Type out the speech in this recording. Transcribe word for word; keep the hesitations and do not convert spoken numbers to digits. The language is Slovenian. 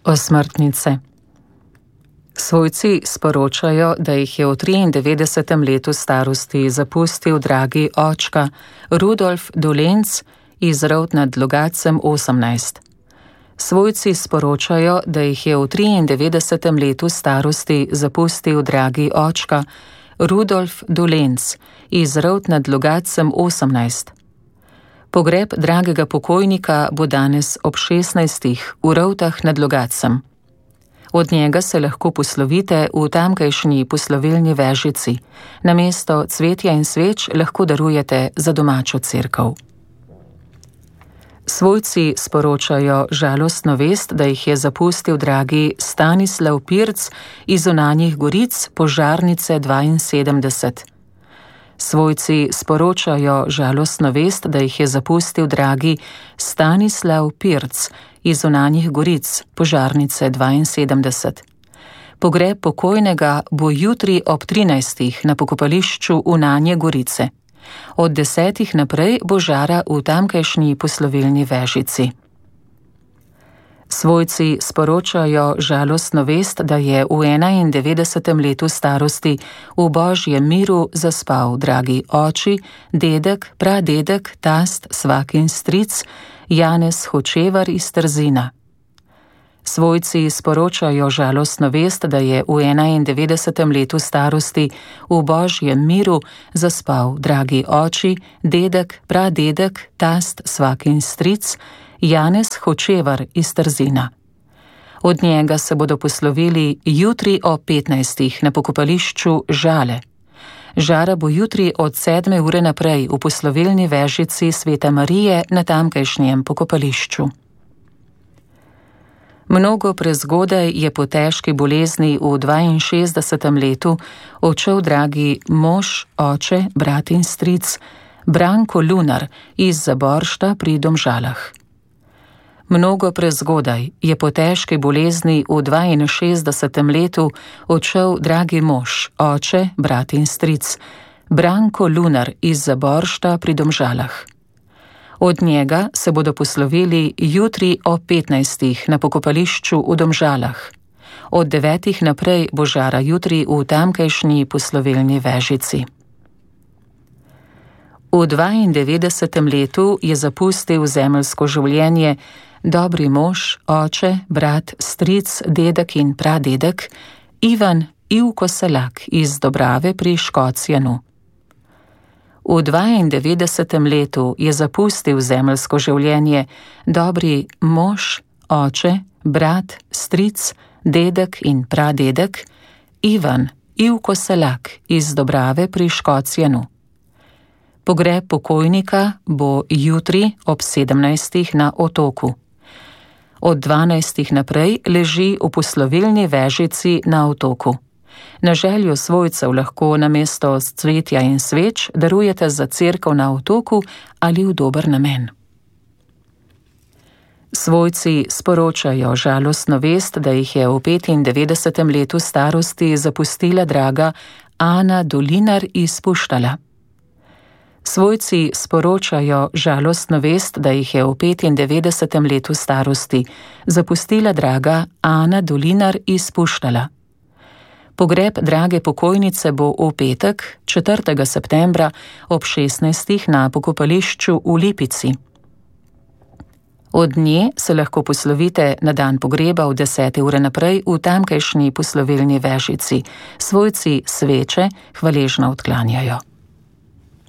Osmrtnice. Svojci sporočajo, da jih je v triindevetdesetem letu starosti zapustil dragi očka Rudolf Dolenc iz Rovt nad Logatcem osemnajst. Svojci sporočajo, da jih je v triindevetdesetem letu starosti zapustil dragi očka Rudolf Dolenc iz Rovt nad Logatcem osemnajst. Pogreb dragega pokojnika bo danes ob šestnajstih v Rovtah nad Logatcem. Od njega se lahko poslovite v tamkajšnji poslovilni vežici. Namesto cvetja in sveč lahko darujete za domačo cerkev. Svojci sporočajo žalostno vest, da jih je zapustil dragi Stanislav Pirc iz Zunanjih Goric, požarnice dvainsedemdeset. Svojci sporočajo žalostno vest, da jih je zapustil dragi Stanislav Pirc iz Zunanjih Goric, požarnice dvainsedemdeset. Pogreb pokojnega bo jutri ob trinajstih na pokopališču Unanje Gorice. Od desetih naprej bo žara v tamkajšnji poslovilni vežici. Svojci sporočajo žalostno vest, da je v enaindevetdesetem letu starosti v božjem miru zaspal dragi oči, dedek, pradedek, tast, svak in stric Janez Hočevar iz Trzina. Svojci sporočajo žalostno vest, da je v enaindevetdesetem letu starosti v božjem miru zaspal dragi oči, dedek, pradedek, tast, svak in stric Janez Hočevar iz Trzina. Od njega se bodo poslovili jutri o petnajstih na pokopališču Žale. Žara bo jutri od sedme ure naprej v poslovilni vežici Svete Marije na tamkajšnjem pokopališču. Mnogo prezgodaj je po težki bolezni v dvainšestdesetem letu odšel dragi mož, oče, brat in stric Branko Lunar iz Zaboršta pri Domžalah. Mnogo prezgodaj je po težki bolezni v dvainšestdesetem letu odšel dragi mož, oče, brat in stric Branko Lunar iz Zaboršta pri Domžalah. Od njega se bodo poslovili jutri o petnajstih na pokopališču v Domžalah. Od devetih naprej bo žara jutri v tamkajšnji poslovilni vežici. V dvaindevetdesetem letu je zapustil zemeljsko življenje dobri mož, oče, brat, stric, dedek in pradedek Ivan Ivko Selak iz Dobrave pri Škocjanu. V dvaindevetdesetem letu je zapustil zemeljsko življenje dobri mož, oče, brat, stric, dedek in pradedek Ivan Ivko Selak iz Dobrave pri Škocjanu. Pogreb pokojnika bo jutri ob sedemnajstih na Otoku. Od dvanajstih naprej leži v poslovilni vežici na Otoku. Na željo svojcev lahko namesto cvetja in sveč darujete za cerkev na Otoku ali v dober namen. Svojci sporočajo žalostno vest, da jih je v petindevetdesetem letu starosti zapustila draga Ana Dolinar iz Puštala. Svojci sporočajo žalostno vest, da jih je v petindevetdesetem letu starosti zapustila draga Ana Dolinar iz Puštala. Pogreb drage pokojnice bo v petek, četrtega septembra ob šestnajstih na pokopališču v Lipici. Od nje se lahko poslovite na dan pogreba od desete ure naprej v tamkajšnji poslovilni vežici. Svojci sveče hvaležno odklanjajo.